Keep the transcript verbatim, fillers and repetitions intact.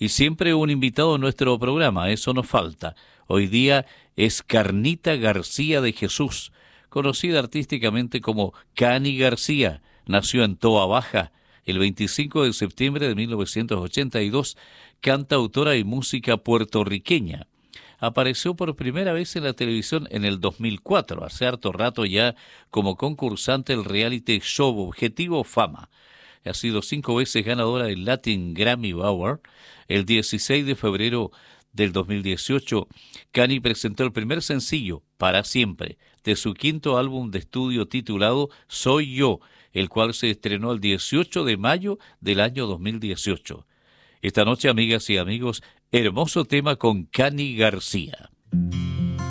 Y siempre un invitado en nuestro programa, eso nos falta. Hoy día es Carnita García de Jesús, conocida artísticamente como Cani García. Nació en Toa Baja el veinticinco de septiembre de mil novecientos ochenta y dos, cantautora y música puertorriqueña. Apareció por primera vez en la televisión en el dos mil cuatro, hace harto rato ya, como concursante del reality show Objetivo Fama. Ha sido cinco veces ganadora del Latin Grammy Award. El dieciséis de febrero del dos mil dieciocho, Cani presentó el primer sencillo, Para Siempre, de su quinto álbum de estudio titulado Soy Yo, el cual se estrenó el dieciocho de mayo del año dos mil dieciocho. Esta noche, amigas y amigos, hermoso tema con Cani García.